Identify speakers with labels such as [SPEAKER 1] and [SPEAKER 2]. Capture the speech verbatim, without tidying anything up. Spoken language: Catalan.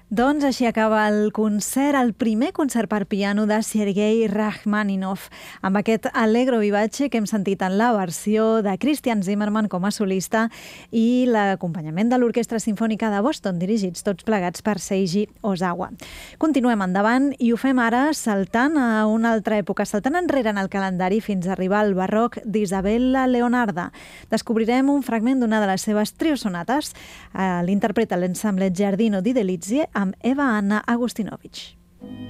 [SPEAKER 1] Doncs així acaba el concert, el primer concert per piano de Sergei Rachmaninov, amb aquest Allegro vivace que hem sentit en la versió de Christian Zimmermann com a solista i l'acompanyament de l'Orquestra Simfònica de Boston, dirigits tots plegats per Seiji Ozawa. Continuem endavant i ho fem ara saltant a una altra època, saltant enrere en el calendari fins a arribar al barroc d'Isabella Leonarda. Descobrirem un fragment d'una de les seves triosonates. L'interpreta l'ensemble Giardino di Delizie amb Eva Anna Agostinovich.